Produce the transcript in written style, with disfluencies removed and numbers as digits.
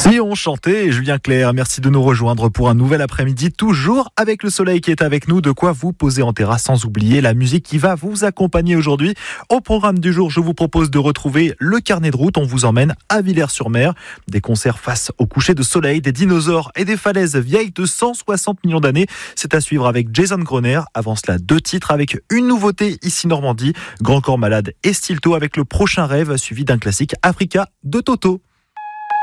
Si on chantait, Julien Clerc, merci de nous rejoindre pour un nouvel après-midi, toujours avec le soleil qui est avec nous, de quoi vous poser en terrasse sans oublier la musique qui va vous accompagner aujourd'hui. Au programme du jour, je vous propose de retrouver le carnet de route, on vous emmène à Villers-sur-Mer, des concerts face au coucher de soleil, des dinosaures et des falaises vieilles de 160 millions d'années. C'est à suivre avec Jason Groner. Avant cela, 2 titres avec une nouveauté ici Normandie, Grand Corps Malade et Stilto avec le prochain rêve suivi d'un classique Africa de Toto.